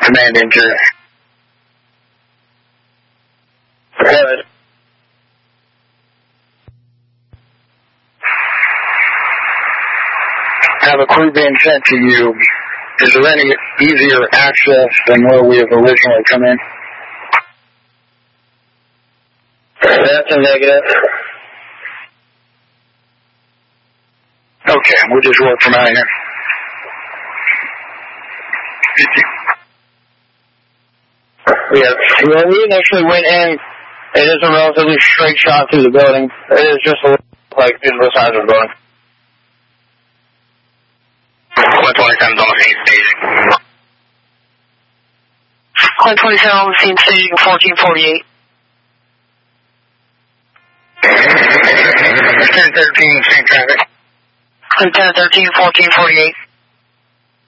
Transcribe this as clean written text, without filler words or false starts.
Command enter. Good. Have a crew being sent to you. Is there any easier access than where we have originally come in? That's a negative. Okay, we'll just work from out here. Yeah, when we initially went in, it is a relatively straight shot through the building. It is just a little like through the sides of the building. 127 on the scene staging. 127 on the scene staging, 1448. 1013, same traffic. 1013, 1448.